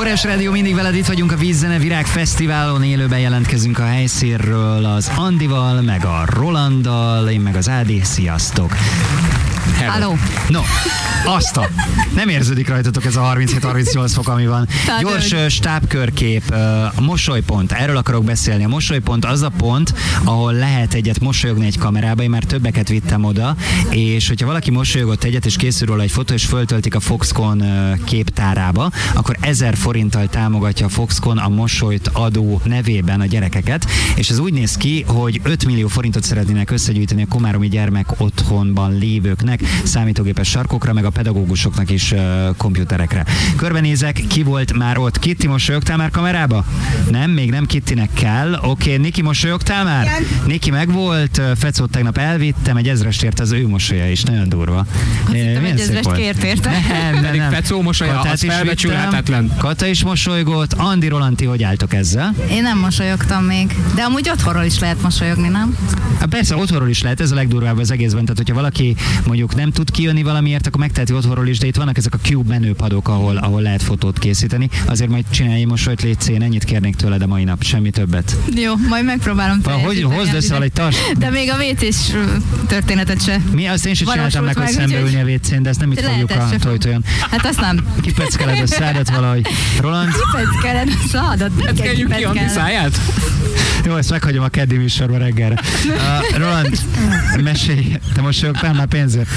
Progress Radio, mindig veled, itt vagyunk a Vízzene Virág Fesztiválon, élőben jelentkezünk a helyszínről az Andival, meg a Rolanddal, én meg az Ádi. Sziasztok! Hello. No, nem érződik rajtatok ez a 37-38 fok, ami van. Gyors stábkörkép, a mosolypont, erről akarok beszélni. A mosolypont az a pont, ahol lehet egyet mosolyogni egy kamerába, én már többeket vittem oda, és hogyha valaki mosolyogott egyet, és készül róla egy fotó, és föltöltik a Foxconn képtárába, akkor 1000 forinttal támogatja a Foxconn a mosolyt adó nevében a gyerekeket, és ez úgy néz ki, hogy 5 millió forintot szeretnének összegyűjteni a komáromi gyermek otthonban lévőknek, számítógépes sarkokra, meg a pedagógusoknak is komputerekre. Körbenézek, ki volt már ott? Kitti, mosolyogtál már kamerába? Nem, még nem, Kittinek kell. Oké, Niki, mosolyogtál már? Igen. Niki megvolt, Fecót tegnap elvittem, egy 1000-est ért az ő mosolya is, nagyon durva. Azt hittem, egy 1000-est kért érte. Nem. Fecó mosolya, az felbecsülhetetlen. Kata is mosolygott. Andi, Rolanti, hogy álltok ezzel? Én nem mosolyogtam még, de amúgy otthonról is lehet mosolyogni, nem? Hát persze, otthonról is lehet, ez a legdurvább az egészben. Tehát, hogyha valaki mondjuk nem tud kijönni valamiért, akkor megteheti otthonról is, de itt vannak ezek a Cube menüpadok, ahol lehet fotót készíteni. Azért majd csinálj mosolyt, légy, én ennyit kérnék tőled a mai nap, semmi többet. Jó, majd megpróbálom teljesíteni. Hogy hozd össze egy tars? De még a WC-s történetet se. Mi? Azt én sem csináltam meg, hogy szembeülni a WC-n, de ezt nem itt fogjuk a tojtojon. Hát azt nem. Kipeckeled a szádat valahogy. Roland? Kipeckeled a szádat? Peckeljük ki Andi száját? Jó, ezt meghagyom a keddi műsorba reggelre. Roland, mesélj, te mosolyogtál már pénzért?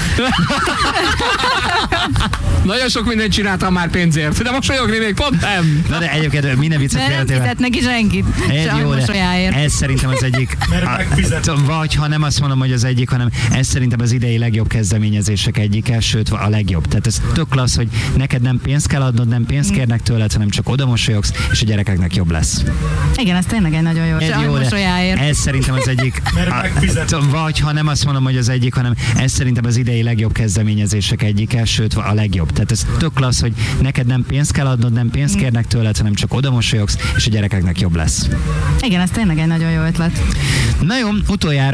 Nagyon sok mindent csináltam már pénzért, de mosolyogni még pont nem. Na de egyébként minden viccet félretéve. Nem fizet neki senkit. Jó, ez szerintem az egyik, vagy ha nem azt mondom, hogy az egyik, hanem ez szerintem az idei legjobb kezdeményezések egyike, sőt a legjobb. Tehát ez tök klassz, hogy neked nem pénzt kell adnod, nem pénzt kérnek tőled, hanem csak oda mosolyogsz, és a gyerekeknek jobb lesz. Igen, ez tényleg egy nagyon jó. Ez szerintem az egyik, vagy ha nem azt mondom, hogy az egyik, hanem ez szerintem az idei legjobb kezdeményezések egyike, sőt a legjobb. Tehát ez tök klassz, hogy neked nem pénzt kell adnod, nem pénzt kérnek tőled, hanem csak oda mosolyogsz, és a gyerekeknek jobb lesz. Igen, ez tényleg egy nagyon jó ötlet. Na jó, utoljára